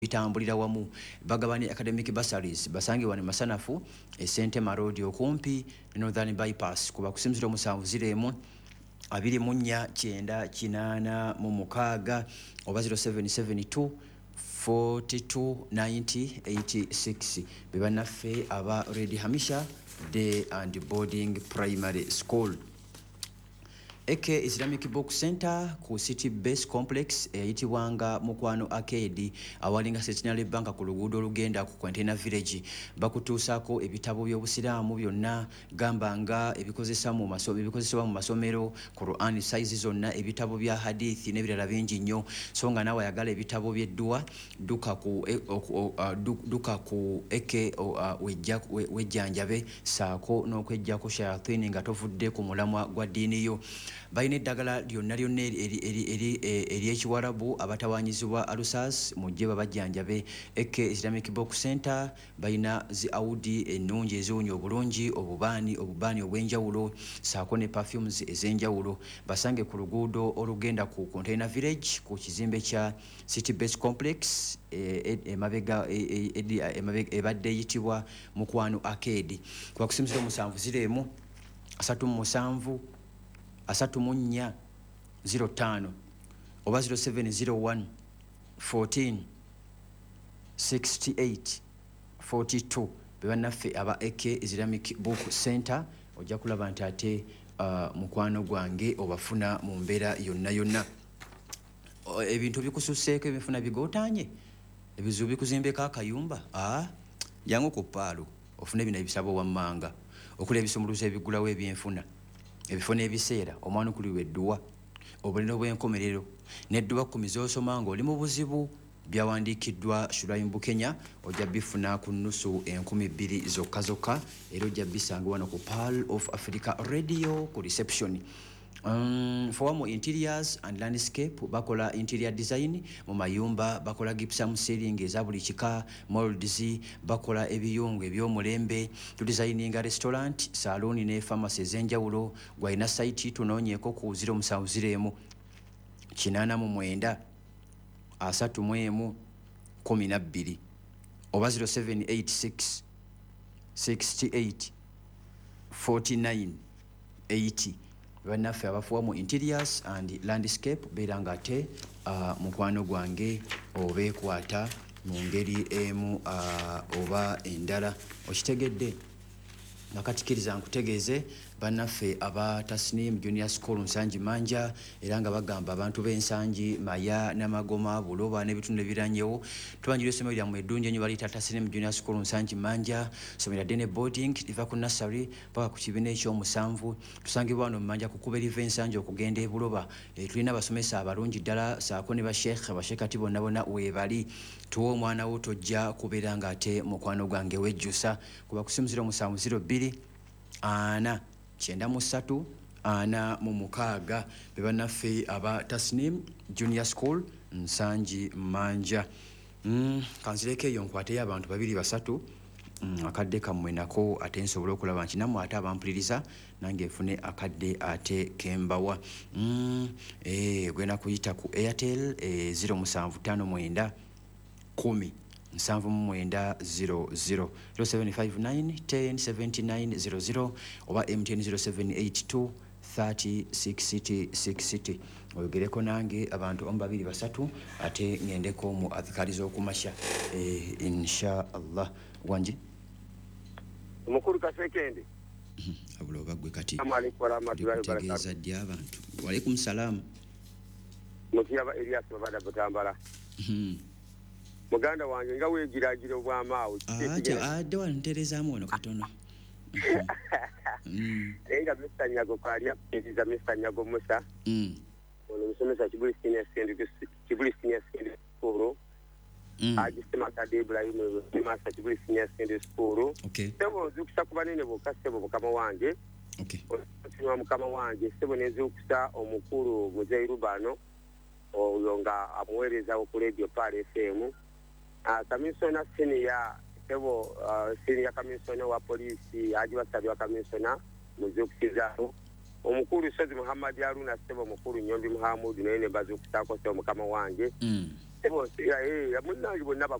bitambulira wamu bagabani academic bursaries basange wane masanafu Sentema Road okumpi Northern Bypass kuba kusimziro musanvu ziremu 2498 mu mukaga oba 0772 429086 bebanaffe aba Red Hamisha Day and Boarding Primary School. Eke Islamic Book Center ku City Base Complex eyitibwanga Mukwano Arcade awalinga Centenary Bank ku luguudo olugenda ku Container Village bakutuusako ebitabo by'obusiraamu byonna gambanga ebikozesebwa mu masomero Quran size zonna ebitabo bya hadith n'ebirala bingi nnyo so nga nawe ayagala ebitabo by'eddua duka ku Eke wejjanjabe saako n'okwejjako shayatin nga tovudde ku mulamwa gwa ddiini yo. Bayina eddagala lyonna ery'ekiwarabu abatawanyizibwa alusas mujje babajjanjabe. Eke Islamic Book Center bayina zi audi ennungi eziwunya obulungi obubaani obw'enjawulo saako ne perfumes ez'enjawulo basange ku luguudo olugenda ku Container Village ku kizimbe kya City Base Complex ebadde eyitibwa Mukwano Arcade kuba kusimzira omusanvu ziremu 37 3 05 oba 0701 14 68 42 bebanaffe aba Eke Islamic Book Center ojja kulaba nti ate mukwano gwange obafuna mu mbeera yonna ebintu bikususseeko ebifuna bigotanye ebizibu bikuzimbeko akayumba jangu ku paalo ofune bino ebisabo wammanga okula ebisumuluzo ebigulawo ebyenfuna ebifuna ebiseera omwana okuliwa edduwa obulino bw'enkomerero n'edduwa 10 z'osoma ng'oli mu buzibu byawandiikiddwa Shuraim Bukenya ojja bifuna ku nnusu 2000 zokka era ojja bisanga wano ku Pearl of Africa Radio ku reception. For more interiors and landscape bakola interior design mu mayumba bakola gypsum ceiling eza buli kika molds bakola ebiyungu ebyomulembe tu designing a restaurant salon ne pharmacy ez'enjawulo gwayina site tunoonyeeko ku 07 8 12 oba 0786 68 49 80 banaffe abafuwa mu interiors and landscape beeranga ate mukwano gwange obeekwata mu ngeri emu oba endala okitegedde nakatikiriza nkutegeeze banaffe aba Tasnim Junior School Nsanji Manja era nga bagamba abantu b'ensanji Maya n'Amagoma Buloba n'ebitundu ebiranyewo tubanjira essomero lyammwe eddungi ennyo baliyita Tasnim Junior School Nsanji Manja somera ddene boarding liva ku nursery paka ku kibiina ekyomusanvu tusangibwa wano Manja kukuba eriva ensanji okugenda e Buloba tulina abasomesa abalungi ddala saako ne bashekati bonna weebali tuwa omwana wo tojja kubeera nga ate mukwano gwange wejjusa kuba kusimuzira omusanvu 02 ana 93 ana mu mukaaga bebanaffe aba Tasnim Junior School Nsanji Manja. Kanzireko eyo nkwateyo abantu 2-3 akadde kammwe nako ate nsobola okulaba nti nammwe ate abampuliriza nange nfune akadde ate kembawa. Gwena kuyita ku Airtel 0759 10 79900 0759 107900 oba MTN 0782 306060 oyogereko nange abantu 2-3 ate ngendeko mu adhikari z'okumasha insha Allah wanji Mukuru Kasekende abuloba gwe kati amalikolamatulayotegeeza ddi abantu walaikum salam mukiyaba Elias babada butambala muganda wange nga weegiragira obwamaawo ate wanterezaamu ono katono nga Mr. Nyago kalya ediza Mr. Nyago Musa ono musomesa Kibuli Senior Secondary School ajisema kade Ibrahim Masa Kibuli Senior Secondary School sebo zikusa kuba nene bokka sebo mukama wange osinwa mukama wange sebo nezikusa omukulu Muzei Rubano oyo nga amuweereza ku Radio Pal FM kamisona senior sebo senior kamisona wa polisi ajibasabye wa kamisona muzikusizaho omukulu Said Muhammad Haruna sebo mukulu Nyombi Muhammad nene bazukutako sebo mukama wange bose munnange bonna